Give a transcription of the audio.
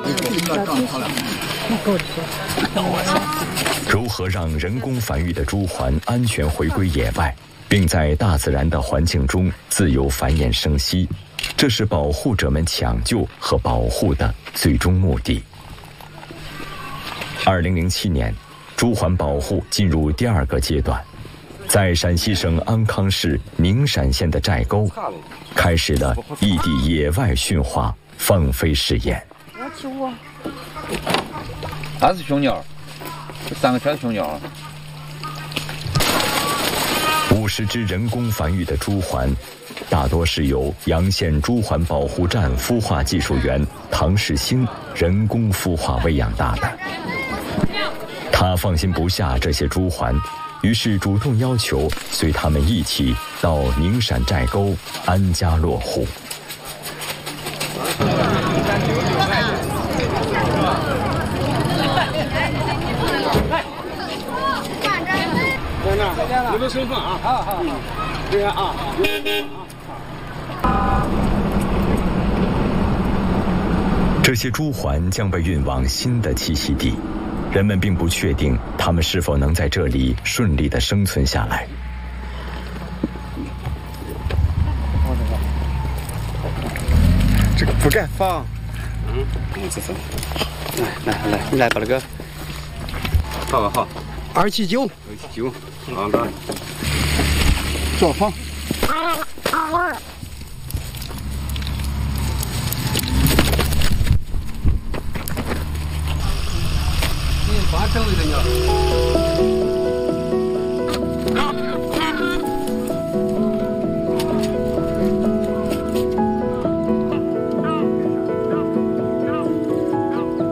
如何让人工繁育的猪环安全回归野外，并在大自然的环境中自由繁衍生息，这是保护者们抢救和保护的最终目的。2007年，猪环保护进入第2个阶段，在陕西省安康市宁陕县的寨沟，开始了异地野外驯化放飞试验。 它是雄鸟，3个圈雄鸟。 50只人工繁育的猪环，大多是由洋县猪环保护站孵化技术员唐世兴人工孵化喂养大的。他放心不下这些猪环，于是主动要求随他们一起到宁陕寨沟安家落户。 你们身份啊，好，这样啊。 这些猪环将被运往新的栖息地，人们并不确定它们是否能在这里顺利地生存下来。 这个不敢放。这是。来，你来把那个。好。279，好的。这放。